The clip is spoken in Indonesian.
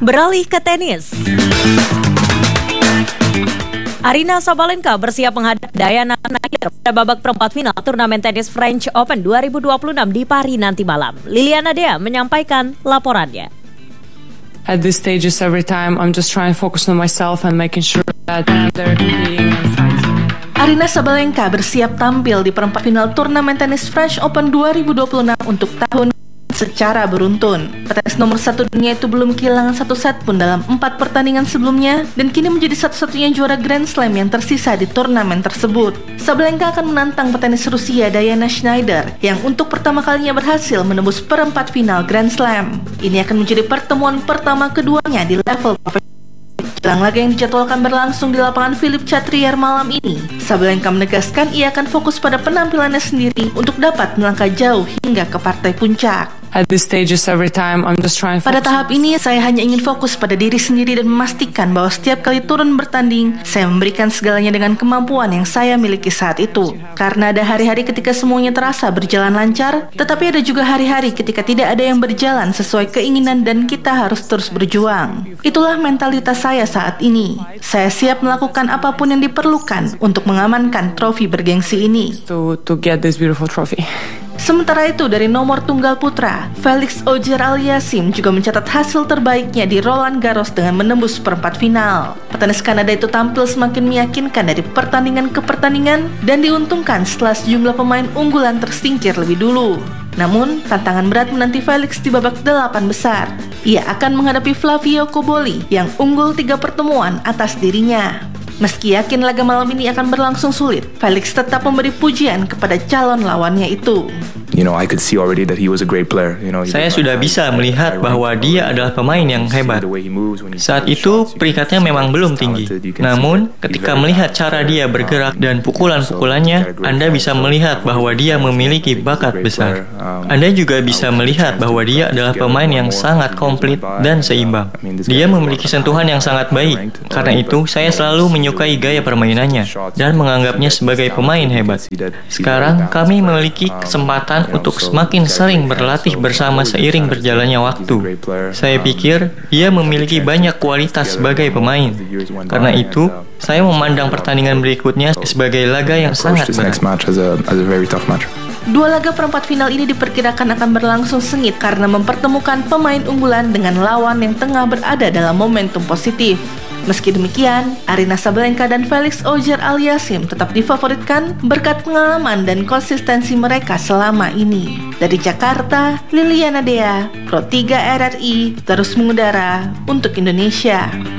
Beralih ke tenis. Aryna Sabalenka bersiap menghadapi Diana Schneider pada babak perempat final turnamen tenis French Open 2026 di Paris nanti malam. Liliana Dea menyampaikan laporannya. At this stages every time I'm just trying to focus on myself and making sure that they're competing and fighting. Aryna Sabalenka bersiap tampil di perempat final turnamen tenis French Open 2026 untuk tahun secara beruntun. Petenis nomor 1 dunia itu belum kehilangan satu set pun dalam 4 pertandingan sebelumnya dan kini menjadi satu-satunya juara Grand Slam yang tersisa di turnamen tersebut. Sabalenka akan menantang petenis Rusia Diana Schneider yang untuk pertama kalinya berhasil menembus perempat final Grand Slam. Ini akan menjadi pertemuan pertama keduanya di level profesional. Jelang laga yang dijadwalkan berlangsung di lapangan Philippe Chatrier malam ini, Sabalenka menegaskan ia akan fokus pada penampilannya sendiri untuk dapat melangkah jauh hingga ke partai puncak. At this stages every time I'm just trying to Pada tahap ini, saya hanya ingin fokus pada diri sendiri dan memastikan bahwa setiap kali turun bertanding, saya memberikan segalanya dengan kemampuan yang saya miliki saat itu. Karena ada hari-hari ketika semuanya terasa berjalan lancar, tetapi ada juga hari-hari ketika tidak ada yang berjalan sesuai keinginan dan kita harus terus berjuang. Itulah mentalitas saya saat ini. Saya siap melakukan apapun yang diperlukan untuk mengamankan trofi bergengsi ini. to get this beautiful trophy. Sementara itu, dari nomor tunggal putra, Felix Auger-Aliassime juga mencatat hasil terbaiknya di Roland Garros dengan menembus perempat final. Petenis Kanada itu tampil semakin meyakinkan dari pertandingan ke pertandingan dan diuntungkan setelah sejumlah pemain unggulan tersingkir lebih dulu. Namun, tantangan berat menanti Felix di babak 8 besar. Ia akan menghadapi Flavio Cobolli yang unggul 3 pertemuan atas dirinya. Meski yakin laga malam ini akan berlangsung sulit, Felix tetap memberi pujian kepada calon lawannya itu. Saya sudah bisa melihat bahwa dia adalah pemain yang hebat. Saat itu peringkatnya memang belum tinggi. Namun, ketika melihat cara dia bergerak dan pukulan-pukulannya, Anda bisa melihat bahwa dia memiliki bakat besar. Anda juga bisa melihat bahwa dia adalah pemain yang sangat komplit dan seimbang. Dia memiliki sentuhan yang sangat baik. Karena itu, saya selalu menyukai gaya permainannya dan menganggapnya sebagai pemain hebat. Sekarang, kami memiliki kesempatan untuk semakin sering berlatih bersama seiring berjalannya waktu. Saya pikir dia memiliki banyak kualitas sebagai pemain. Karena itu, saya memandang pertandingan berikutnya sebagai laga yang sangat berat. Dua laga perempat final ini diperkirakan akan berlangsung sengit karena mempertemukan pemain unggulan dengan lawan yang tengah berada dalam momentum positif. Meski demikian, Aryna Sabalenka dan Felix Auger-Aliassime tetap difavoritkan berkat pengalaman dan konsistensi mereka selama ini. Dari Jakarta, Liliana Dea, Pro 3 RRI, terus mengudara untuk Indonesia.